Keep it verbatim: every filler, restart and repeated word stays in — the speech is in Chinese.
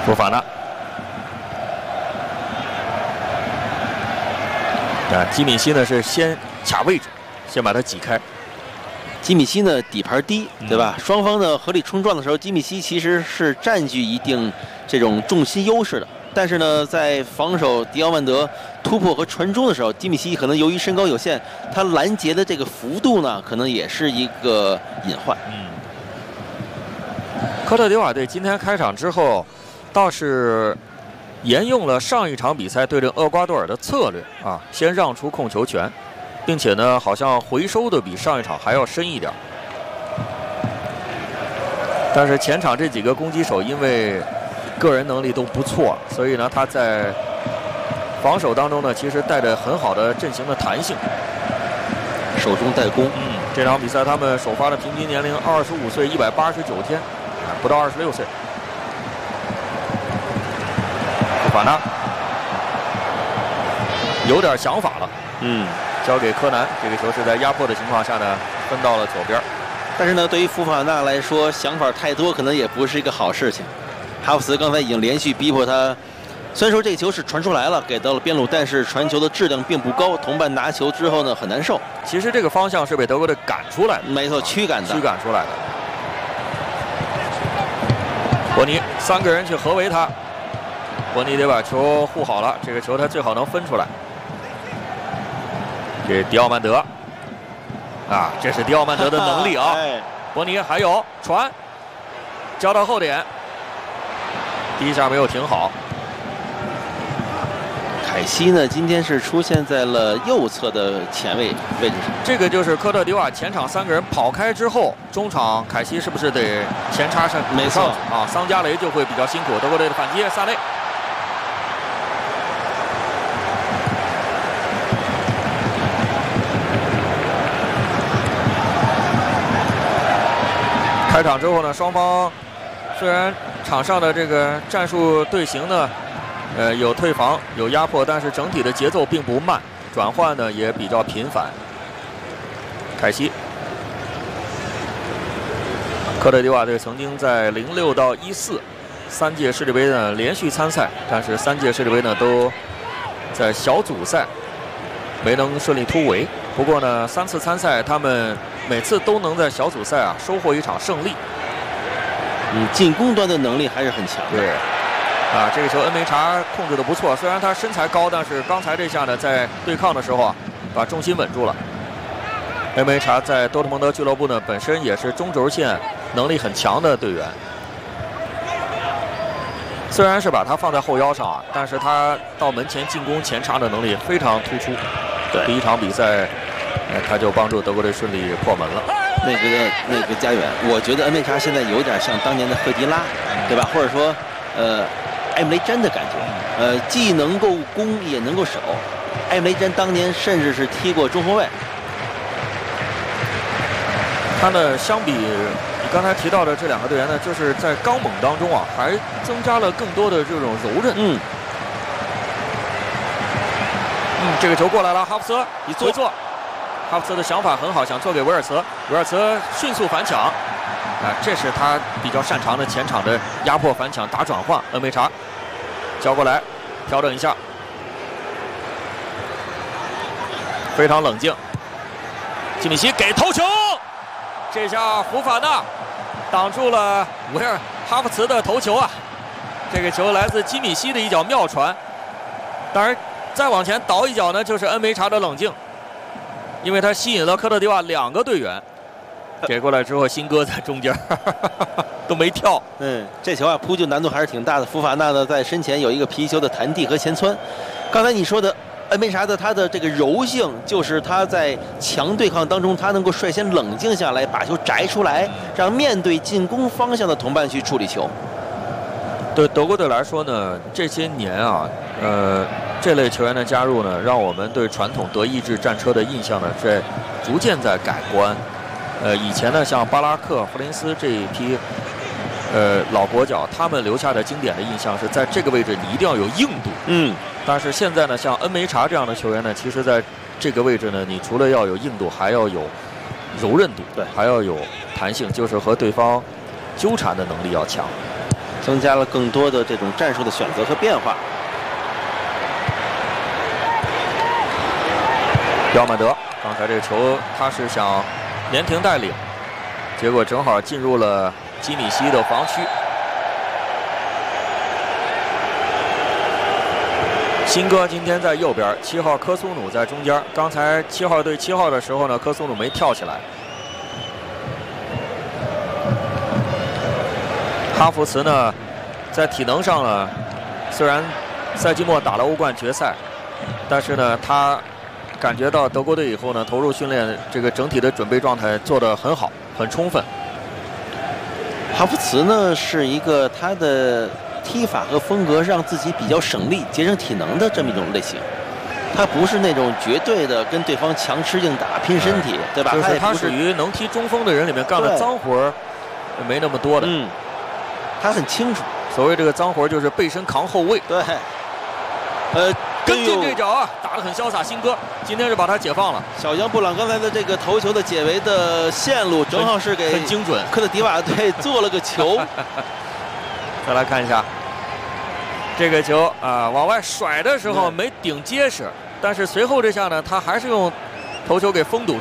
福法纳。啊，基米希呢是先卡位置，先把他挤开。 基米希呢底盘低，对吧？嗯、双方呢合力冲撞的时候，基米希其实是占据一定这种重心优势的。但是呢，在防守迪奥曼德突破和传中的时候，基米希可能由于身高有限，他拦截的这个幅度呢，可能也是一个隐患。 嗯。科特迪瓦队今天开场之后，倒是沿用了上一场比赛对阵厄瓜多尔的策略啊，先让出控球权，并且呢，好像回收的比上一场还要深一点。但是前场这几个攻击手因为个人能力都不错，所以呢，他在防守当中呢，其实带着很好的阵型的弹性， 手中带攻。 嗯，这场比赛他们首发的平均年龄二十五岁，一百八十九天，不到二十六岁。法纳有点想法了， 嗯， 交给柯南，这个球是在压迫的情况下呢，分到了左边。 但是呢，对于福法纳来说，想法太多可能也不是一个好事情。哈弗茨刚才已经连续逼迫他，虽然说这个球是传出来了，给到了边路，但是传球的质量并不高，同伴拿球之后呢很难受。 其实这个方向是被德国队赶出来的， 没错，驱赶的， 驱赶出来的。伯尼三个人去合围他。伯尼得把球护好了，这个球他最好能分出来。这迪奥曼德，啊，这是迪奥曼德的能力啊！ 哎、 伯尼还有传，交到后点，第一下没有停好。 凯西呢，今天是出现在了右侧的前卫位置上。 这个就是科特迪瓦前场三个人跑开之后，中场凯西是不是得前插上？ 没错啊，桑加雷就会比较辛苦。德国队的反击，萨内。开场之后呢，双方虽然场上的这个战术队形呢，呃有退防有压迫，但是整体的节奏并不慢，转换呢也比较频繁。凯西，科特迪瓦队曾经在零六到一四三届世界杯呢连续参赛，但是三届世界杯呢都在小组赛没能顺利突围。不过呢，三次参赛他们每次都能在小组赛啊收获一场胜利。 嗯，进攻端的能力还是很强的。 对，啊，这个球恩梅查控制的不错，虽然他身材高，但是刚才这下呢，在对抗的时候啊，把重心稳住了。恩梅查在多特蒙德俱乐部呢，本身也是中轴线能力很强的队员。虽然是把他放在后腰上啊，但是他到门前进攻前插的能力非常突出。 对， 第一场比赛。他就帮助德国队顺利破门了。 那个那个家园，我觉得恩梅查现在有点像当年的赫迪拉，对吧？或者说，呃，埃姆雷詹的感觉，呃，既能够攻也能够守。埃姆雷詹当年甚至是踢过中后卫。 他呢，相比你刚才提到的这两个队员呢，就是在刚猛当中啊，还增加了更多的这种柔韧。 嗯。 嗯，这个球过来了，哈弗茨一回做。哈弗茨的想法很好，想做给维尔茨，维尔茨迅速反抢，啊，这是他比较擅长的前场的压迫反抢打转换。恩梅查交过来，调整一下，非常冷静。基米希给头球，这下福法纳挡住了维尔哈弗茨的头球啊！这个球来自基米希的一脚妙传，当然再往前倒一脚呢，就是恩梅查的冷静。因为他吸引了科特迪瓦两个队员，给过来之后，新哥在中间都没跳。 嗯，这球啊扑救难度还是挺大的。福法纳呢在身前有一个皮球的弹地和前窜。刚才你说的恩梅查的他的这个柔性，就是他在强对抗当中，他能够率先冷静下来，把球摘出来，让面对进攻方向的同伴去处理球。 对德国队来说呢，这些年啊，呃。这类球员的加入呢，让我们对传统德意志战车的印象呢，在逐渐在改观。呃，以前呢，像巴拉克、弗林斯这一批呃老国脚，他们留下的经典的印象是在这个位置你一定要有硬度。 嗯。 但是现在呢，像恩梅查这样的球员呢，其实在这个位置呢，你除了要有硬度，还要有柔韧度， 对， 还要有弹性，就是和对方纠缠的能力要强。 增加了更多的这种战术的选择和变化。 迪奥曼德刚才这个球他是想连停带领，结果正好进入了基米希的防区。新哥今天在右边，七号科苏努在中间。刚才七号对七号的时候呢，科苏努没跳起来。哈弗茨呢，在体能上呢，虽然赛季末打了欧冠决赛，但是呢，他感觉到德国队以后呢，投入训练，这个整体的准备状态做得很好，很充分。 哈弗茨呢，是一个他的踢法和风格让自己比较省力、节省体能的这么一种类型。他不是那种绝对的跟对方强吃硬打、拼身体，对吧？ 就是他他属于能踢中锋的人里面干了脏活没那么多的。 嗯，他很清楚， 所谓这个脏活就是背身扛后卫。 对，呃。 跟进这脚啊，打得很潇洒。新哥今天是把他解放了。 小将布朗刚才的这个头球的解围的线路，正好是给很精准， 科特迪瓦队做了个球。 再来看一下这个球啊，往外甩的时候没顶结实，但是随后这下呢，他还是用头球给封堵。